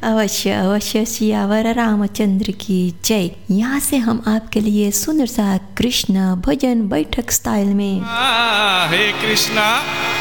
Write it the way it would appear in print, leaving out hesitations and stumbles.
अवश्य अवश्य सियावर रामचंद्र की जय। यहाँ से हम आपके लिए सुंदर सा कृष्ण भजन बैठक स्टाइल में हे कृष्णा